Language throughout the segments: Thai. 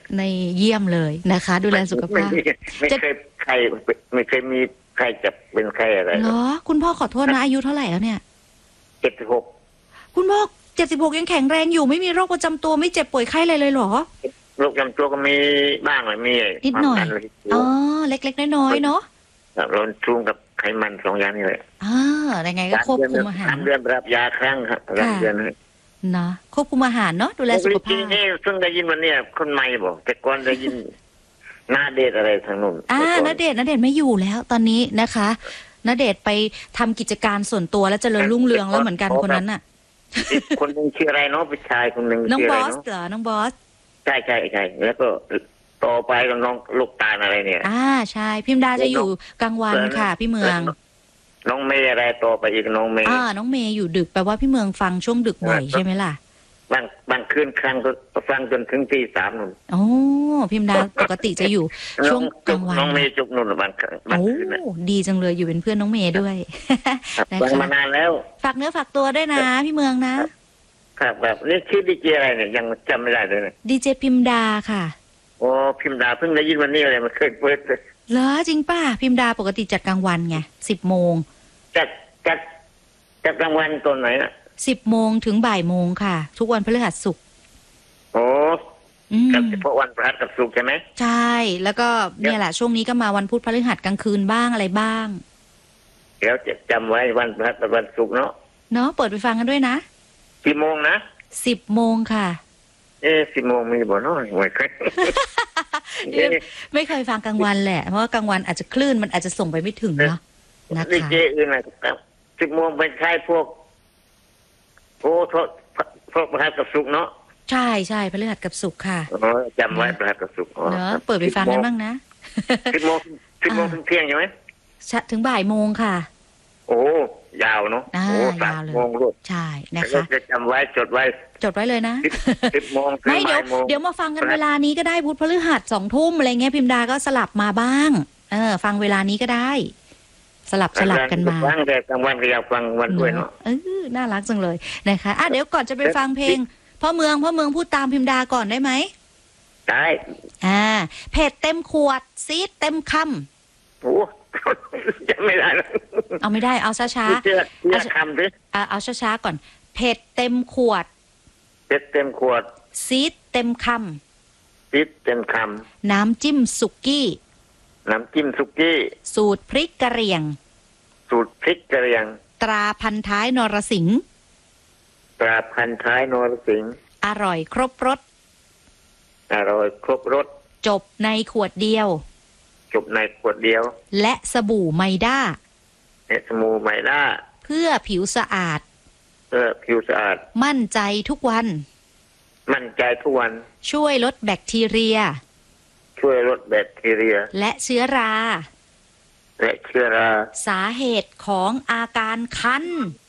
ในเยี่ยมเลยนะคะดูแลสุขภาพไม่เคยใครไม่เคยมีใครจะเป็นใครอะไรเหรอคุณพ่อขอโทษนะอายุเท่าไหร่แล้วเนี่ย 76 คุณพ่อ76ยังแข็งแรงอยู่ไม่มีโรคประจำตัวไม่เจ็บป่วยไข้อะไรเลยเหรอโรคประจำตัวก็มีบ้างเลยมีนิดหน่อยอ๋อเล็กๆน้อยๆเนาะเราทุ่งกับไขมัน2 อย่างนี้เลยยังไงก็ควบคุมอาหาร 3 เดือนรับยาครั้งครับ3 เดือนนะควบคุมอาหารเนาะดูแลสุขภาพนี่เพิ่งได้ยินวันนี้คนใหม่บอกแต่ก่อนได้ยินณเดชน์อะไรทางนู้นณเดชน์ไม่อยู่แล้วตอนนี้นะคะณเดชน์ไปทำกิจการส่วนตัวแล้วเจริญรุ่งเรืองแล้วเหมือนกันคนนั้นน่ะคนนึงชื่ออะไรเนาะผู้ชายคนนึงน้องบอสเหรอน้องบอสใช่แล้วก็ต่อไปก็น้องลูกตาลอะไรเนี่ยใช่พิมดาจะอยู่กลางวันค่ะพี่เมืองน้องเมย์อะไรต่อไปอีกน้องเมย์น้องเมย์อยู่ดึกแปลว่าพี่เมืองฟังช่วงดึกบ่อยใช่ไหมล่ะบางคืนครั้งก็ฟังจนถึงตี 3นู่นโอ้พิมดาปกติจะอยู่ช่วงกลางวันน้องเมย์จุกนู่นบางคืนดีจังเลยอยู่เป็นเพื่อนน้องเมย์ด้วยฟังมานานแล้วฝากเนื้อฝากตัวด้วยนะพี่เมืองนะครับแบบนี่ชื่อดีเจอะไรเนี่ยยังจำไม่ได้เลยดีเจพิมดาค่ะโอ้พิมดาเพิ่งได้ยินวันนี้เลยมันเคยเปิดเลยเหรอจริงป่ะพิมดาปกติจัดกลางวันไง10 โมงจัดกลางวันตอนไหนอ่ะ 10 โมงถึงบ่ายโมงค่ะทุกวันพฤหัสศุกร์โอ้เฉพาะวันพฤหัสกับศุกร์ใช่ไหมใช่แล้วก็เนี่ยแหละช่วงนี้ก็มาวันพุธพฤหัสกลางคืนบ้างอะไรบ้างเดี๋ยวจะจำไว้วันพฤหัสกับวันศุกร์เนาะเปิดไปฟังกันด้วยนะกี่โมงนะ 10 โมงค่ะ 10 โมงมีบ่น้อยไม่เคยไม่เคยฟังกลางวันแหละเพราะว่ากลางวันอาจจะคลื่นมันอาจจะส่งไปไม่ถึงเนาะนะคะดีเจอื่นนะครับ10 โมงเป็นใช่พวกพฤหัสกับศุกร์เนาะใช่พฤหัสกับศุกร์ค่ะจำไว้พฤหัสกับศุกร์เนาะเปิดไปฟังกันบ้างนะ 10 โมงถึงเที่ยงใช่ไหมถึงบ่ายโมงค่ะโอ้ยาวเนาะยาวเลยใช่นะคะจะจำไว้จดไว้เลยนะ 10 โมงไม่เดี๋ยวมาฟังกันเวลานี้ก็ได้พุธพฤหัส2 ทุ่มอะไรเงี้ยพิมดาก็สลับมาบ้างฟังเวลานี้ก็ได้สลับกันมาฟังแต่กลางวันก็อยากฟังวันด้วยเนาะน่ารักจังเลยนะคะเดี๋ยวก่อนจะไปฟังเพลงพ่อเมืองพูดตามพิมดาก่อนได้ไหมได้เผ็ดเต็มขวดซีดเต็มคำโอ้จำไม่ได้เอาไม่ได้เอาช้าเอาคำดิเอาช้าก่อนเผ็ดเต็มขวดซีดเต็มคำน้ำจิ้มสุกี้สูตรพริกกะเหรี่ยงตราพันท้ายนรสิงห์อร่อยครบรสจบในขวดเดียวและสบู่ไมด้าเพื่อผิวสะอาดมั่นใจทุกวันช่วยลดแบคทีเรียและเชื้อราสาเหตุของอาการคัน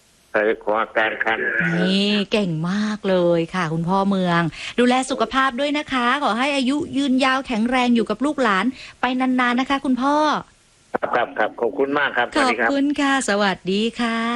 นี่เก่งมากเลยค่ะคุณพ่อเมืองดูแลสุขภาพด้วยนะคะขอให้อายุยืนยาวแข็งแรงอยู่กับลูกหลานไปนานๆนะคะคุณพ่อครับขอบคุณมากครับขอบคุณค่ะสวัสดีค่ะ